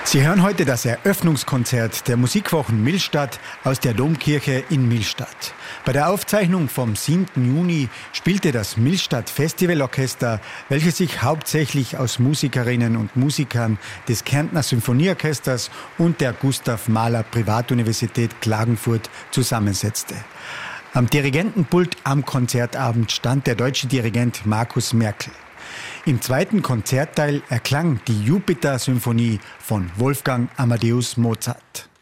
Sie hören heute das Eröffnungskonzert der Musikwochen Millstatt aus der Domkirche in Millstatt. Bei der Aufzeichnung vom 7. Juni spielte das Millstatt Festivalorchester, welches sich hauptsächlich aus Musikerinnen und Musikern des Kärntner Symphonieorchesters und der Gustav Mahler Privatuniversität Klagenfurt zusammensetzte. Am Dirigentenpult am Konzertabend stand der deutsche Dirigent Markus Merkel. Im zweiten Konzertteil erklang die Jupiter-Symphonie von Wolfgang Amadeus Mozart.